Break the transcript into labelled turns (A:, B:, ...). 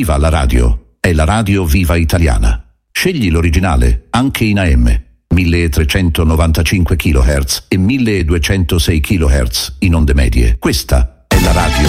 A: Viva la radio! È la radio viva italiana. Scegli l'originale, anche in AM. 1395 kHz e 1206 kHz in onde medie. Questa è la radio